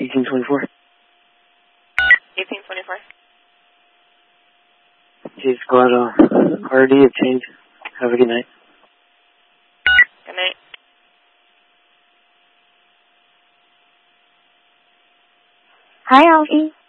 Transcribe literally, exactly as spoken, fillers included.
eighteen twenty-four. eighteen twenty-four. Hey, squad, uh, R D have changed. Have a good night. Good night. Hi, Alfie.